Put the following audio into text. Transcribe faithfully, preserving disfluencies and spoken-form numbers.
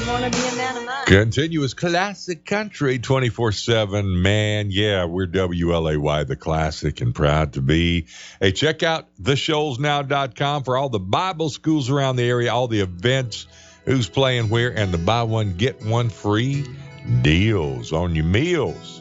You want to be a man of mine. Continuous classic country twenty-four seven. Man, yeah, we're W L A Y, the classic, and proud to be. Hey, check out the shoals now dot com for all the Bible schools around the area, all the events, who's playing where, and the buy one, get one free deals on your meals.